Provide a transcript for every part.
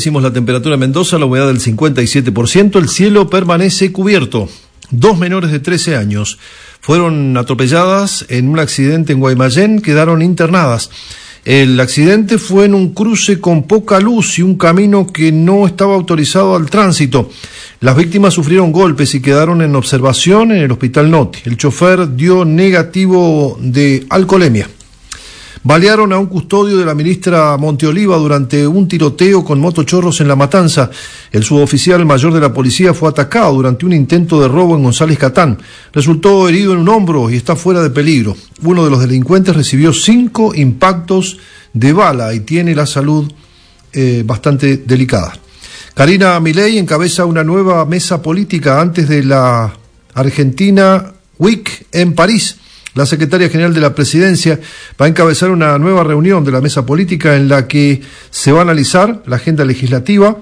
Decimos la temperatura en Mendoza, la humedad del 57%, el cielo permanece cubierto. 2 menores de 13 años fueron atropelladas en un accidente en Guaymallén, quedaron internadas. El accidente fue en un cruce con poca luz y un camino que no estaba autorizado al tránsito. Las víctimas sufrieron golpes y quedaron en observación en el hospital Noti. El chofer dio negativo de alcoholemia. Balearon a un custodio de la ministra Monteoliva durante un tiroteo con motochorros en La Matanza. El suboficial mayor de la policía fue atacado durante un intento de robo en González Catán. Resultó herido en un hombro y está fuera de peligro. Uno de los delincuentes recibió 5 impactos de bala y tiene la salud bastante delicada. Karina Milei encabeza una nueva mesa política antes de la Argentina Week en París. La secretaria general de la presidencia va a encabezar una nueva reunión de la mesa política en la que se va a analizar la agenda legislativa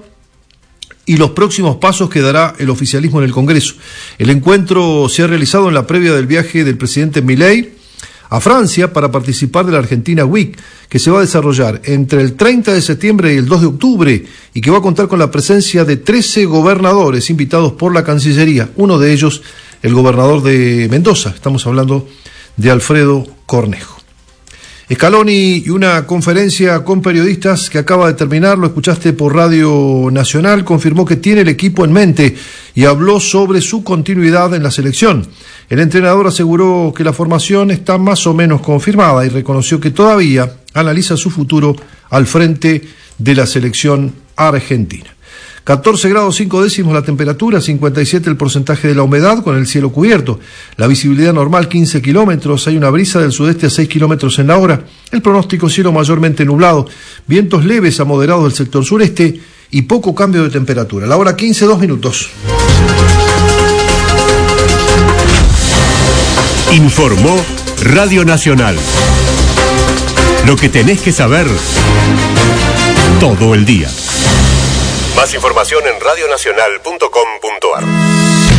y los próximos pasos que dará el oficialismo en el Congreso. El encuentro se ha realizado en la previa del viaje del presidente Milei a Francia para participar de la Argentina Week, que se va a desarrollar entre el 30 de septiembre y el 2 de octubre y que va a contar con la presencia de 13 gobernadores invitados por la Cancillería, uno de ellos el gobernador de Mendoza. Estamos hablando de Alfredo Cornejo. Scaloni y una conferencia con periodistas que acaba de terminar, lo escuchaste por Radio Nacional, confirmó que tiene el equipo en mente y habló sobre su continuidad en la selección. El entrenador aseguró que la formación está más o menos confirmada y reconoció que todavía analiza su futuro al frente de la selección argentina. 14 grados 5 décimos la temperatura, 57 el porcentaje de la humedad con el cielo cubierto. La visibilidad normal 15 kilómetros, hay una brisa del sudeste a 6 kilómetros en la hora. El pronóstico cielo mayormente nublado, vientos leves a moderados del sector sureste y poco cambio de temperatura. La hora 15, 2 minutos. Informó Radio Nacional. Lo que tenés que saber todo el día. Más información en radionacional.com.ar.